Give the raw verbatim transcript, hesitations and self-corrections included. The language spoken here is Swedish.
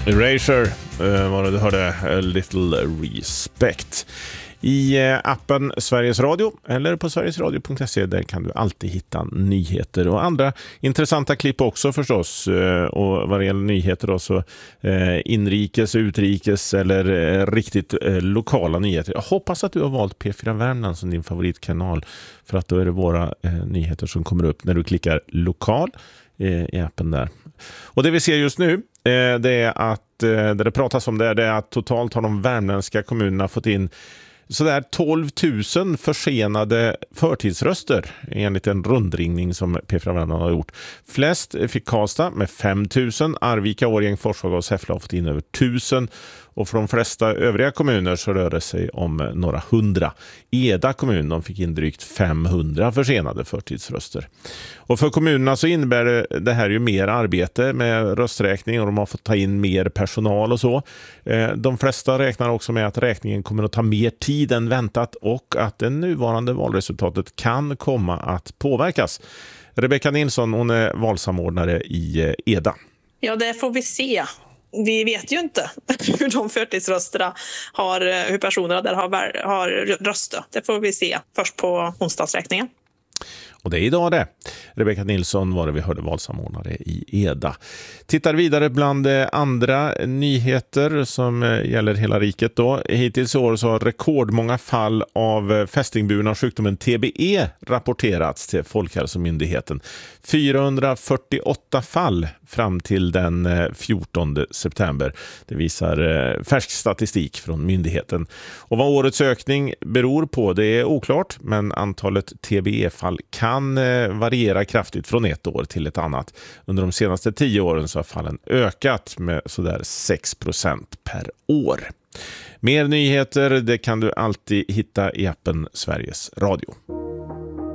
Erasure uh, var det du hörde, A Little Respect. I uh, appen Sveriges Radio eller på sverigesradio punkt se, där kan du alltid hitta nyheter och andra intressanta klipp också förstås. Uh, och vad det gäller nyheter då, så uh, inrikes, utrikes eller uh, riktigt uh, lokala nyheter. Jag hoppas att du har valt P fyra Värmland som din favoritkanal, för att då är det våra uh, nyheter som kommer upp när du klickar lokal uh, i appen där. Och det vi ser just nu, uh, det är att uh, det det pratas om det, det är att totalt har de värmländska kommunerna fått in sådär tolv tusen försenade förtidsröster enligt en rundringning som P fyra Värmland har gjort. Flest fick Karlstad med fem tusen, Arvika, Årjäng, Forshaga och Säffle har fått in över tusen. Och för de flesta övriga kommuner så rör det sig om några hundra. Eda kommun, de fick in drygt femhundra försenade förtidsröster. Och för kommunerna så innebär det, det här ju mer arbete med rösträkning, och de har fått ta in mer personal och så. De flesta räknar också med att räkningen kommer att ta mer tid än väntat och att det nuvarande valresultatet kan komma att påverkas. Rebecka Nilsson, hon är valsamordnare i Eda. Ja, det får vi se. Vi vet ju inte hur de förtidsrösterna har, hur personerna där har, har röstat. Det får vi se först på onsdagsräkningen. Och det är idag det. Rebecka Nilsson var det vi hörde, valsamordnare i Eda. Tittar vidare bland andra nyheter som gäller hela riket då. Hittills i år så har rekordmånga fall av fästingburna sjukdomen T B E rapporterats till Folkhälsomyndigheten. fyrahundrafyrtioåtta fall fram till den fjortonde september. Det visar färsk statistik från myndigheten. Och vad årets ökning beror på, det är oklart, men antalet T B E-fall kan variera kraftigt från ett år till ett annat. Under de senaste tio åren så har fallen ökat med sådär sex procent per år. Mer nyheter, det kan du alltid hitta i appen Sveriges Radio.